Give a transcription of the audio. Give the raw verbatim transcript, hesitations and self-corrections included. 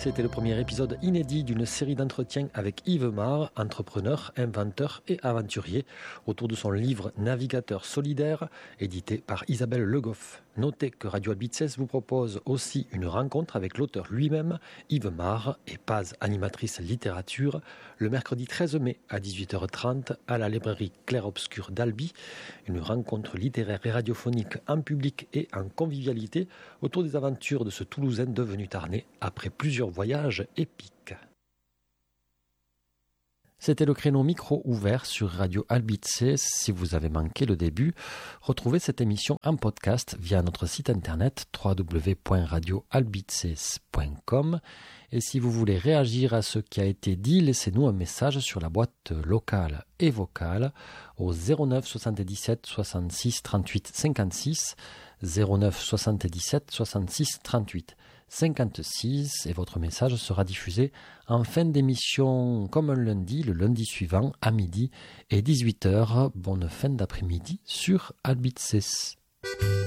C'était le premier épisode inédit d'une série d'entretiens avec Yves Marre, entrepreneur, inventeur et aventurier, autour de son livre Navigateur solidaire, édité par Isabelle Le Goff. Notez que Radio Albitzès vous propose aussi une rencontre avec l'auteur lui-même, Yves Marre, et Paz, animatrice littérature, le mercredi treize mai à dix-huit heures trente à la librairie Clair-Obscur d'Albi. Une rencontre littéraire et radiophonique en public et en convivialité autour des aventures de ce Toulousain devenu Tarnais après plusieurs voyages épiques. C'était le créneau micro ouvert sur Radio Albitzès. Si vous avez manqué le début, retrouvez cette émission en podcast via notre site internet w w w point radio albitzès point com. Et si vous voulez réagir à ce qui a été dit, laissez-nous un message sur la boîte locale et vocale au zéro neuf soixante-dix-sept soixante-six trente-huit cinquante-six, zéro neuf soixante-dix-sept soixante-six trente-huit cinquante-six, et votre message sera diffusé en fin d'émission comme un lundi, le lundi suivant à midi et dix-huit heures. Bonne fin d'après-midi sur Albitzès.